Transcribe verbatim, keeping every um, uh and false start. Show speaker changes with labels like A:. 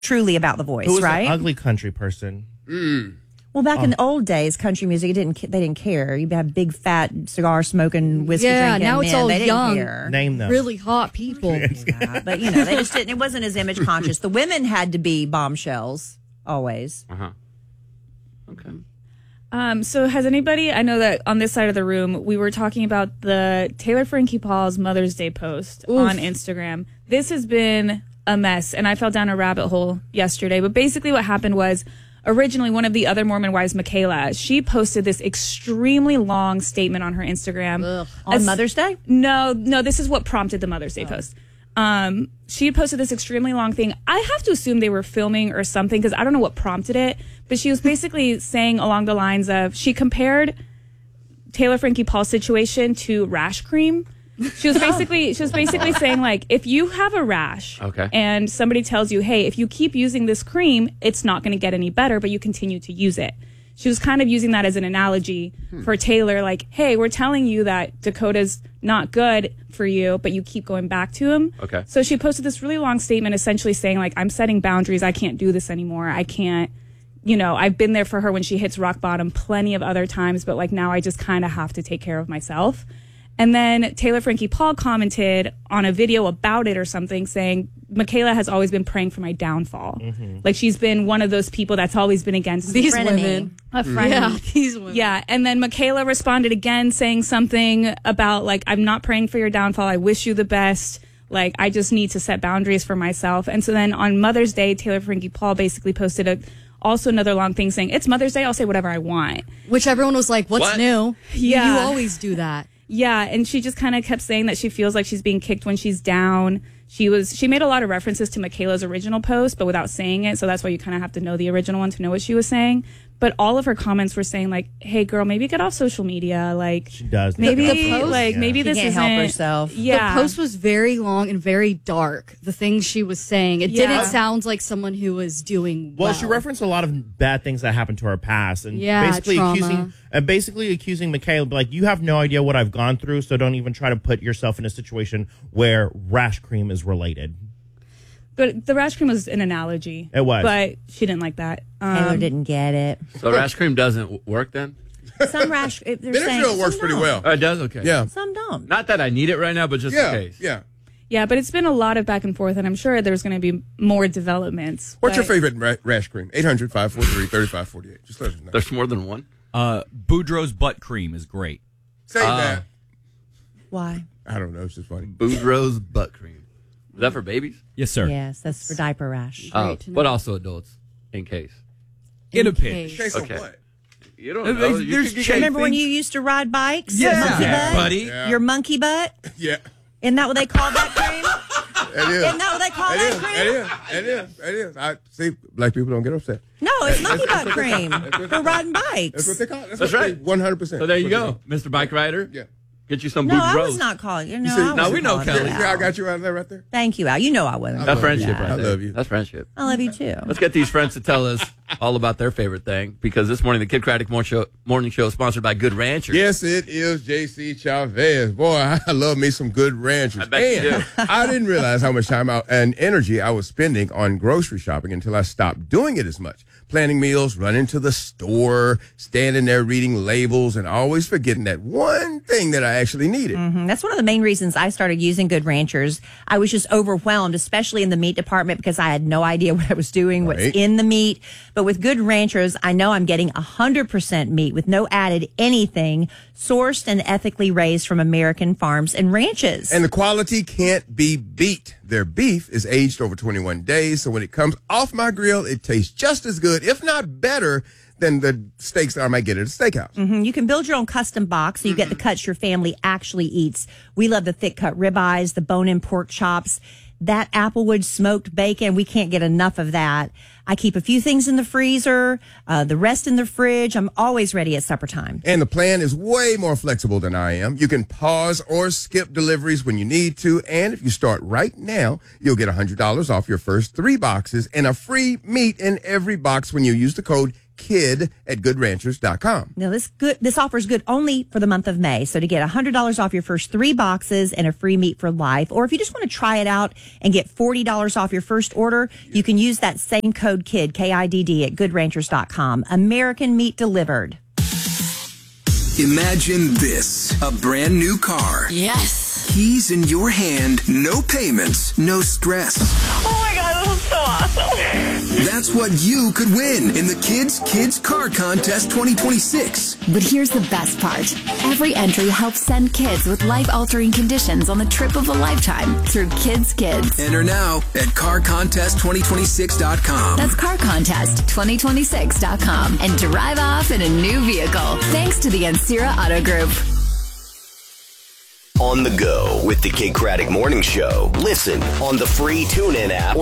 A: truly about the voice,
B: Who was
A: right?
B: an ugly country person?
C: Mm.
A: Well, back
B: Oh.
A: in the old days, country music it didn't they didn't care. You had big fat cigar smoking, whiskey
D: Yeah,
A: drinking
D: now it's
A: men.
D: all
A: they didn't
D: young.
A: care.
B: Name them.
D: Really hot people.
A: Yeah, but you know, they just didn't. It wasn't as image conscious. The women had to be bombshells always.
C: Uh huh. Okay.
E: Um, so has anybody, I know that on this side of the room, we were talking about the Taylor Frankie Paul's Mother's Day post
D: Oof.
E: on Instagram. This has been a mess, and I fell down a rabbit hole yesterday. But basically what happened was, originally one of the other Mormon wives, Michaela, she posted this extremely long statement on her Instagram.
D: Ugh.
A: On
E: As-
A: Mother's Day?
E: No, no, this is what prompted the Mother's Day post. Um, she posted this extremely long thing. I have to assume they were filming or something because I don't know what prompted it, but she was basically saying along the lines of, she compared Taylor Frankie Paul's situation to rash cream. She was basically, she was basically saying like, if you have a rash
C: Okay.
E: and somebody tells you, hey, if you keep using this cream, it's not going to get any better, but you continue to use it. She was kind of using that as an analogy
C: Hmm.
E: for Taylor, like, hey, we're telling you that Dakota's not good for you, but you keep going back to him.
C: Okay.
E: So she posted this really long statement essentially saying, like, I'm setting boundaries. I can't do this anymore. I can't, you know, I've been there for her when she hits rock bottom plenty of other times, but like now I just kind of have to take care of myself. And then Taylor Frankie Paul commented on a video about it or something saying, Michaela has always been praying for my downfall.
B: Mm-hmm.
E: Like she's been one of those people that's always been against
D: These
A: Frenemy.
D: women.
E: a friend.
D: Yeah, these women.
E: Yeah. And then Michaela responded again saying something about like, I'm not praying for your downfall. I wish you the best. Like, I just need to set boundaries for myself. And so then on Mother's Day, Taylor Frankie Paul basically posted a, also another long thing saying, it's Mother's Day. I'll say whatever I want.
D: Which everyone was like, what's
C: What?
D: new?
E: Yeah.
D: You always do that.
E: Yeah, and she just kind of kept saying that she feels like she's being kicked when she's down. She was she made a lot of references to Michaela's original post, but without saying it. So that's why you kind of have to know the original one to know what she was saying. But all of her comments were saying like, "Hey, girl, maybe get off social media. Like,
B: She does.
E: maybe
D: The post?
E: like
B: Yeah.
E: maybe
A: She
E: this
A: can't
E: isn't
A: help herself.
E: Yeah,
D: The post was very long and very dark. The things she was saying, it
E: Yeah.
D: didn't sound like someone who was doing well.
B: Well, she referenced a lot of bad things that happened to her past, and
D: Yeah,
B: basically
D: trauma.
B: accusing, and basically accusing Michaela, like, you have no idea what I've gone through, so don't even try to put yourself in a situation where rash cream is related.
E: but the rash cream was an analogy.
B: It was.
E: but she didn't like that. Um,
A: Taylor didn't get it.
C: So rash cream doesn't w- work then?
A: Some rash. They're saying,
F: Benadryl works
A: some
F: pretty
A: don't.
F: well.
C: Oh, it does? Okay.
F: Yeah.
A: Some don't.
C: Not that I need it right now, but just
F: Yeah.
C: in case.
F: Yeah.
E: Yeah, but it's been a lot of back and forth, and I'm sure there's going to be more developments.
F: What's your
E: but-
F: favorite ra- rash cream? eight hundred, five four three, three five four eight. Just let us know.
C: There's more than one?
G: Uh, Boudreaux's butt cream is great.
F: Say that.
A: Why?
F: I don't know. It's just funny.
C: Boudreaux's butt cream. Is that for babies?
G: Yes, sir.
A: Yes, that's for diaper rash.
C: Oh,
D: to know.
C: but also adults, in case.
G: In a
D: In
G: pinch.
D: case.
F: Case of
C: Okay.
F: what?
C: You don't
G: Uh,
C: know.
G: there's
C: You could get-
G: chafing.
A: Remember when you used to ride bikes?
G: Yeah,
A: monkey butt?
G: buddy.
F: Yeah.
A: Your monkey butt?
F: Yeah.
A: Isn't that what they call that cream?
F: It is.
A: Isn't that what they call
F: It
A: that
F: is.
A: cream?
F: It is. It is. It is. I see. Black people don't get upset.
A: No, it's monkey
F: That's
A: butt
F: what they call-
A: cream
F: that's what
A: for
F: they-
A: riding
F: That's
A: bikes.
F: what they call it. That's,
C: That's
F: what
C: right.
F: They, one hundred percent.
C: So there you go, Mister Bike Rider.
F: Yeah.
C: Get you some
A: No, I
C: Boudreaux's.
A: was not calling you. No,
F: You see-
A: I
F: No,
A: wasn't
C: we know,
A: calling
C: Kelly.
A: you
F: See how I
A: out.
F: got you out of there right there?
A: Thank you, Al. You know I wasn't.
C: That's
F: love
C: friendship
F: you.
C: right
F: I
C: there.
F: love you.
C: That's friendship.
A: I love you too.
C: Let's get these friends to tell us all about their favorite thing, because this morning the Kid Craddock Morning Show, morning show is sponsored by Good Ranchers.
F: Yes, it is J C Chavez. Boy, I love me some Good Ranchers.
C: I bet you
F: and
C: do.
F: I didn't realize how much time I, and energy I was spending on grocery shopping until I stopped doing it as much. Planning meals, running to the store, standing there reading labels, and always forgetting that one thing that I actually needed.
A: Mhm. That's one of the main reasons I started using Good Ranchers. I was just overwhelmed, especially in the meat department, because I had no idea what I was doing,
F: Right.
A: what's in the meat. But with Good Ranchers, I know I'm getting one hundred percent meat with no added anything, sourced and ethically raised from American farms and ranches.
F: And the quality can't be beat. Their beef is aged over twenty-one days, so when it comes off my grill, it tastes just as good, if not better, than the steaks that I might get at a steakhouse.
A: Mhm. You can build your own custom box so you get the cuts your family actually eats. We love the thick cut ribeyes, the bone-in pork chops, that Applewood smoked bacon. We can't get enough of that. I keep a few things in the freezer, uh, the rest in the fridge. I'm always ready at supper time.
F: And the plan is way more flexible than I am. You can pause or skip deliveries when you need to. And if you start right now, you'll get one hundred dollars off your first three boxes and a free meat in every box when you use the code kid at good ranchers dot com.
A: Now, this good this offer is good only for the month of May. So to get one hundred dollars off your first three boxes and a free meat for life, or if you just want to try it out and get forty dollars off your first order, you can use that same code KID, K I D D, at good ranchers dot com. American meat delivered.
H: Imagine this, a brand new car.
I: Yes.
H: Keys in your hand, no payments, no stress.
I: Oh my God, this is so awesome.
H: That's what you could win in the Kids Kids Car Contest twenty twenty-six.
J: But here's the best part. Every entry helps send kids with life-altering conditions on the trip of a lifetime through Kids Kids.
H: Enter now at car contest twenty twenty-six dot com.
J: That's car contest twenty twenty-six dot com and drive off in a new vehicle. Thanks to the Ancira Auto Group.
K: On the go with the Kid Craddock Morning Show. Listen on the free TuneIn app.